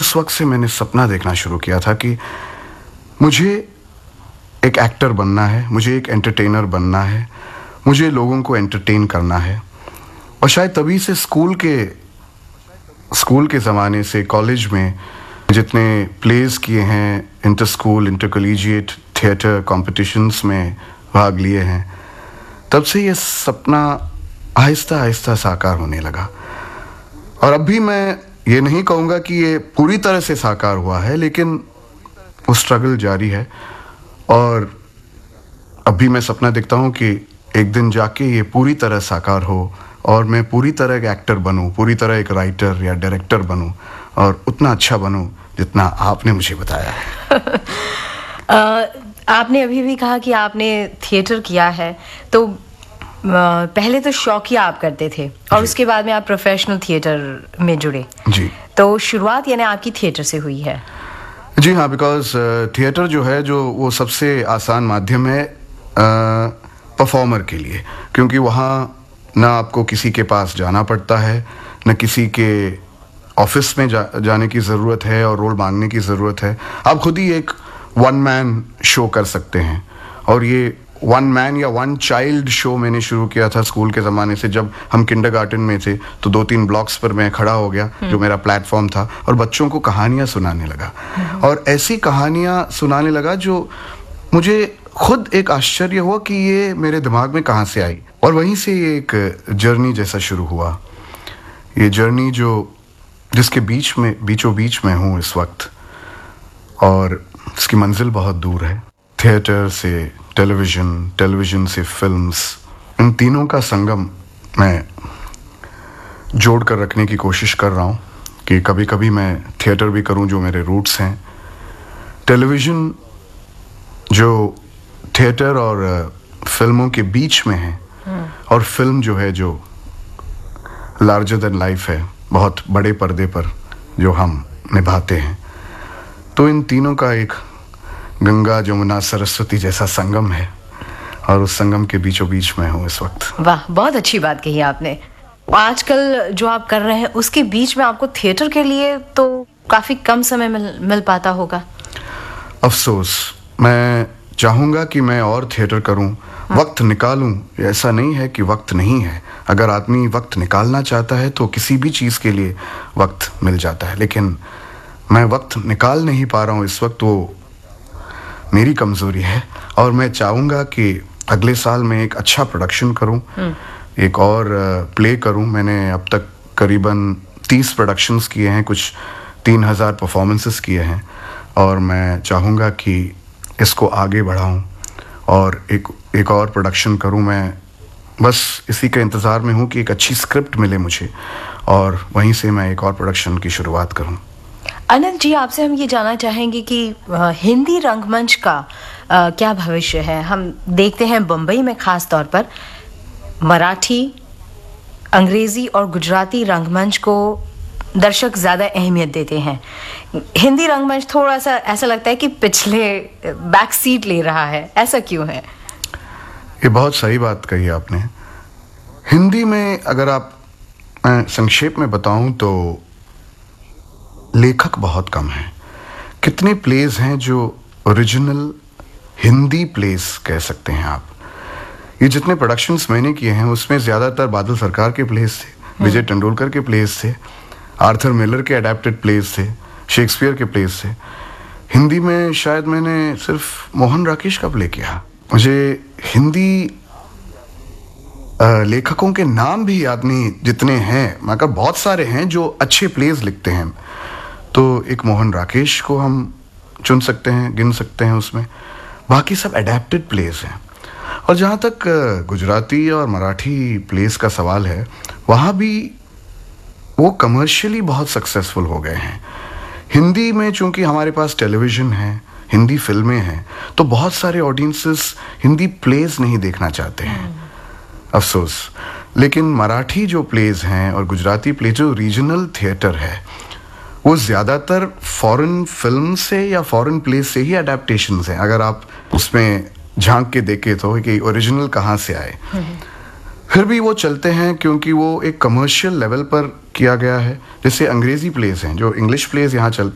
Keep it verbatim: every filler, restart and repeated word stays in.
उस वक्त से मैंने सपना देखना शुरू किया था कि मुझे एक एक्टर बनना है, मुझे एक एंटरटेनर बनना है, मुझे लोगों को एंटरटेन करना है। और शायद तभी से स्कूल के स्कूल के ज़माने से कॉलेज में जितने प्लेस किए हैं, inter school inter collegiate theatre competitions में भाग लिए हैं, तब से ये सपना आहिस्ता आहिस्ता साकार होने लगा। और अब भी मैं ये नहीं कहूँगा कि ये पूरी तरह से साकार हुआ है, लेकिन वो स्ट्रगल जारी है। और अभी मैं सपना देखता हूँ कि एक दिन जाके ये पूरी तरह साकार हो और मैं पूरी तरह एक एक्टर बनूँ, पूरी तरह एक राइटर या डायरेक्टर बनूँ और उतना अच्छा बनूँ जितना आपने मुझे बताया है। आ, आपने अभी भी कहा कि आपने थिएटर किया है, तो पहले तो शौकिया आप करते थे और उसके बाद में आप प्रोफेशनल थिएटर में जुड़े। जी। तो शुरुआत यानी आपकी थिएटर से हुई है? जी हाँ, बिकॉज थिएटर जो है जो वो सबसे आसान माध्यम है परफॉर्मर के लिए, क्योंकि वहाँ ना आपको किसी के पास जाना पड़ता है, न किसी के ऑफिस में जा, जाने की ज़रूरत है और रोल मांगने की ज़रूरत है। आप खुद ही एक वन मैन शो कर सकते हैं। और ये वन मैन या वन चाइल्ड शो मैंने शुरू किया था स्कूल के ज़माने से। जब हम किंडरगार्टन में थे तो दो तीन ब्लॉक्स पर मैं खड़ा हो गया, जो मेरा प्लेटफॉर्म था, और बच्चों को कहानियाँ सुनाने लगा। और ऐसी कहानियाँ सुनाने लगा जो मुझे खुद एक आश्चर्य हुआ कि ये मेरे दिमाग में कहाँ से आई। और वहीं से ये एक जर्नी जैसा शुरू हुआ। ये जर्नी जो जिसके बीच में बीचों बीच में हूँ इस वक्त, और इसकी मंजिल बहुत दूर है। थिएटर से टेलीविज़न, टेलीविज़न से फिल्म्स, इन तीनों का संगम मैं जोड़ कर रखने की कोशिश कर रहा हूँ कि कभी कभी मैं थिएटर भी करूँ जो मेरे रूट्स हैं, टेलीविज़न जो थिएटर और फिल्मों के बीच में है, और फिल्म जो है जो लार्जर देन लाइफ है, बहुत बड़े पर्दे पर जो हम निभाते हैं। तो इन तीनों का एक गंगा जमुना सरस्वती जैसा संगम है, और उस संगम के बीचों बीच में हूँ इस वक्त। वाह, बहुत अच्छी बात कही आपने। आजकल जो आप कर रहे हैं उसके बीच में आपको थिएटर के लिए तो काफ़ी कम समय मिल, मिल पाता होगा। अफसोस, मैं चाहूँगा कि मैं और थिएटर करूँ, वक्त निकालूं। ऐसा नहीं है कि वक्त नहीं है। अगर आदमी वक्त निकालना चाहता है तो किसी भी चीज़ के लिए वक्त मिल जाता है, लेकिन मैं वक्त निकाल नहीं पा रहा हूँ इस वक्त। वो मेरी कमज़ोरी है। और मैं चाहूँगा कि अगले साल मैं एक अच्छा प्रोडक्शन करूँ, एक और प्ले करूँ। मैंने अब तक करीबन तीस प्रोडक्शंस किए हैं, कुछ तीन हज़ार परफॉर्मेंसेस किए हैं, और मैं चाहूँगा कि इसको आगे बढ़ाऊँ और एक एक और प्रोडक्शन करूँ। मैं बस इसी के इंतज़ार में हूँ कि एक अच्छी स्क्रिप्ट मिले मुझे, और वहीं से मैं एक और प्रोडक्शन की शुरुआत करूँ। अनंत जी, आपसे हम ये जानना चाहेंगे कि हिंदी रंगमंच का आ, क्या भविष्य है? हम देखते हैं बम्बई में ख़ास तौर पर मराठी, अंग्रेज़ी और गुजराती रंगमंच को दर्शक ज़्यादा अहमियत देते हैं। हिंदी रंगमंच थोड़ा सा ऐसा लगता है कि पिछले बैक सीट ले रहा है। ऐसा क्यों है? ये बहुत सही बात कही आपने। हिंदी में अगर आप मैं संक्षेप में बताऊं तो लेखक बहुत कम हैं। कितने प्लेस हैं जो ओरिजिनल हिंदी प्लेस कह सकते हैं आप। ये जितने प्रोडक्शंस मैंने किए हैं उसमें ज़्यादातर बादल सरकार के प्लेस थे, विजय तेंदुलकर के प्लेस थे, आर्थर मिलर के अडेप्टेड प्लेस थे, शेक्सपियर के प्लेस थे। हिंदी में शायद मैंने सिर्फ मोहन राकेश का प्ले किया। मुझे हिंदी लेखकों के नाम भी याद नहीं जितने हैं, मगर बहुत सारे हैं जो अच्छे प्लेस लिखते हैं। तो एक मोहन राकेश को हम चुन सकते हैं, गिन सकते हैं उसमें। बाकी सब अडेप्टेड प्लेस हैं। और जहाँ तक गुजराती और मराठी प्लेस का सवाल है, वहाँ भी वो कमर्शियली बहुत सक्सेसफुल हो गए हैं। हिंदी में चूंकि हमारे पास टेलीविज़न है, हिंदी फिल्में हैं, तो बहुत सारे ऑडियंसेस हिंदी प्लेस नहीं देखना चाहते हैं, अफसोस। लेकिन मराठी जो प्लेस हैं और गुजराती प्ले जो रीजनल थिएटर है, वो ज़्यादातर फॉरेन फिल्म से या फॉरेन प्लेस से ही अडेप्टेशंस हैं। अगर आप उसमें झांक के देखें तो कि ओरिजिनल कहाँ से आए, फिर भी वो चलते हैं क्योंकि वो एक कमर्शियल लेवल पर किया गया है। जैसे अंग्रेज़ी प्लेस हैं, जो इंग्लिश प्लेस यहाँ चलते